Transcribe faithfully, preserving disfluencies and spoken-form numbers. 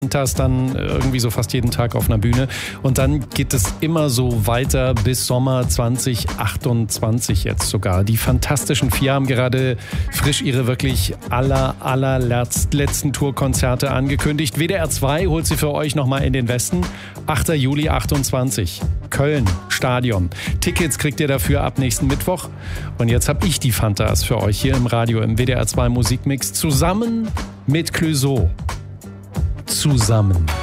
Fantas dann irgendwie so fast jeden Tag auf einer Bühne. Und dann geht es immer so weiter bis Sommer zwanzig achtundzwanzig jetzt sogar. Die Fantastischen Vier haben gerade frisch ihre wirklich aller, aller letzten Tourkonzerte angekündigt. W D R zwei holt sie für euch nochmal in den Westen. achter Juli achtundzwanzig. Köln, Stadion. Tickets kriegt ihr dafür ab nächsten Mittwoch. Und jetzt habe ich die Fantas für euch hier im Radio im W D R zwei Musikmix zusammen mit Clouseau. Zusammen.